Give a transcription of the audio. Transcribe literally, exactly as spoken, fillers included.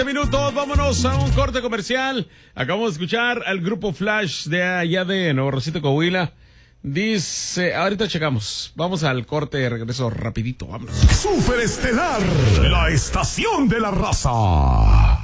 Minutos, vámonos a un corte comercial. Acabamos de escuchar al grupo Flash de allá de Nuevo Rosito, Coahuila. Dice, ahorita checamos. Vamos al corte de regreso rapidito, vámonos. Superestelar, la estación de la raza.